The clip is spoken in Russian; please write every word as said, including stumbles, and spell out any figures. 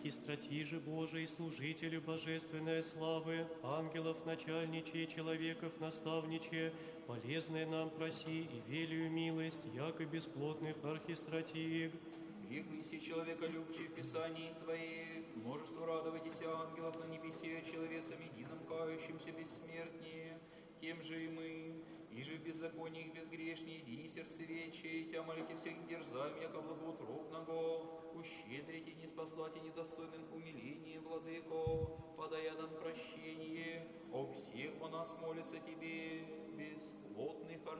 архистратии же Божией, служителю божественной славы, ангелов начальниче, человеков наставниче, полезное нам проси и велию милость, яко бесплотных архистратиек. Яхнися человека любче в Писании Твоих, множество радовайтесь ангелов на небесе, человецам единым кающимся бессмертнее, тем же и мы, и же в беззаконии их безгрешнее, едини сердцевечие, тя молите всех дерзаем, яко благоутробного, ущедрите, не спаслате недостойным умиление, владыко, подая нам прощение, об всех о нас молится Тебе, бесплотных архистратиек.